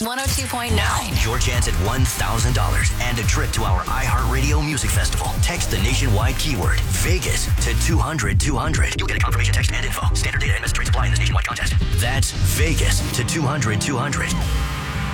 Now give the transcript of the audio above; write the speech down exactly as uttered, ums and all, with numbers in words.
one oh two point nine. Your chance at one thousand dollars and a trip to our iHeartRadio Music Festival. Text the nationwide keyword Vegas to two hundred two hundred. You'll get a confirmation text and info. Standard data and message rates apply in this nationwide contest. That's Vegas to two hundred two hundred.